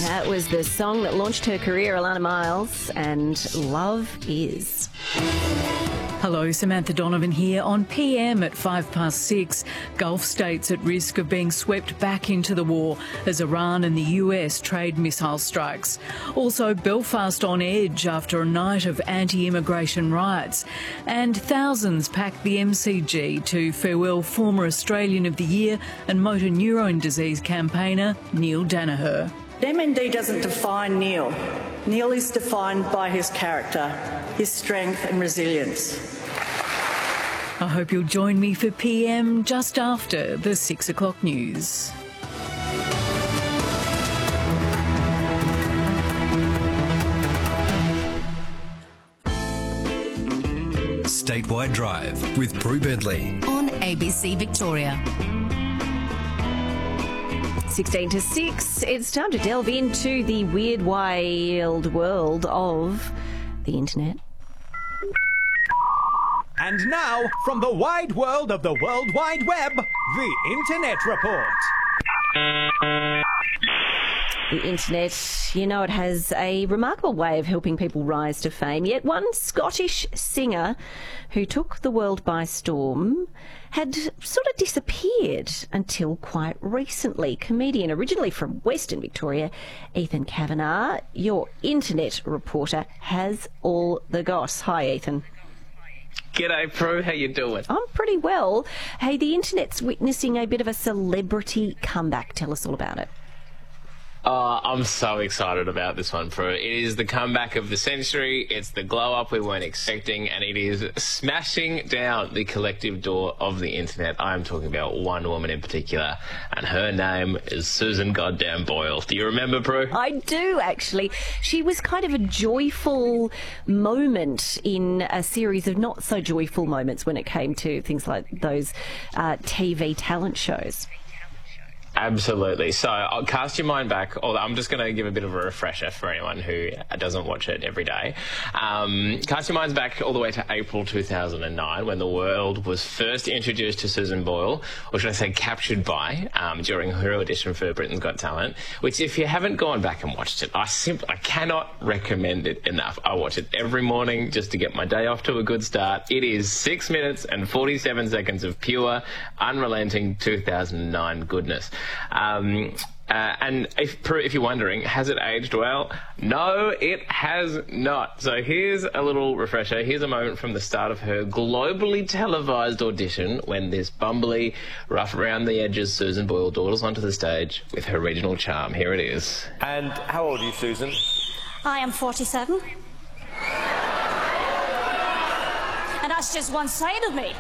That was the song that launched her career, Alana Miles, and Love Is. Hello, Samantha Donovan here on PM at 6:05. Gulf states at risk of being swept back into the war as Iran and the US trade missile strikes. Also, Belfast on edge after a night of anti-immigration riots. And thousands packed the MCG to farewell former Australian of the Year and motor neurone disease campaigner Neil Danaher. MND doesn't define Neil. Neil is defined by his character, his strength and resilience. I hope you'll join me for PM just after the 6 o'clock news. Statewide Drive with Prue Bedley on ABC Victoria. 16 to 6, it's time to delve into the weird, wild world of the internet. And now, from the wide world of the World Wide Web, the Internet Report. The internet, you know, it has a remarkable way of helping people rise to fame. Yet one Scottish singer who took the world by storm had sort of disappeared until quite recently. Comedian originally from Western Victoria, Ethan Kavanagh, your internet reporter, has all the goss. Hi, Ethan. G'day, Prue. How you doing? I'm pretty well. Hey, the internet's witnessing a bit of a celebrity comeback. Tell us all about it. I'm so excited about this one, Prue. It is the comeback of the century. It's the glow-up we weren't expecting, and it is smashing down the collective door of the internet. I am talking about one woman in particular, and her name is Susan Goddamn Boyle. Do you remember, Prue? I do, actually. She was kind of a joyful moment in a series of not-so-joyful moments when it came to things like those TV talent shows. Absolutely. So I'll cast your mind back, although I'm just going to give a bit of a refresher for anyone who doesn't watch it every day. Cast your minds back all the way to April 2009 when the world was first introduced to Susan Boyle, or should I say captured by, during her audition for Britain's Got Talent, which if you haven't gone back and watched it, I cannot recommend it enough. I watch it every morning just to get my day off to a good start. It is 6 minutes and 47 seconds of pure, unrelenting 2009 goodness. And if you're wondering, has it aged well? No, it has not. So here's a little refresher. Here's a moment from the start of her globally televised audition when this bumbly, rough around the edges Susan Boyle dawdles onto the stage with her regional charm. Here it is. And how old are you, Susan? I am 47. And that's just one side of me.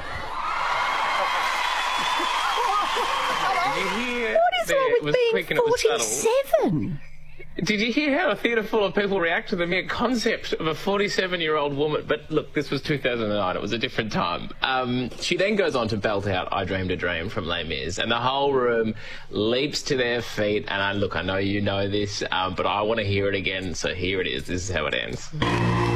Did you hear What is wrong with being 47? Did you hear how a theatre full of people react to the mere concept of a 47-year-old woman? But look, this was 2009. It was a different time. She then goes on to belt out I Dreamed a Dream from Les Mis, and the whole room leaps to their feet. And I know you know this, but I want to hear it again, so here it is. This is how it ends.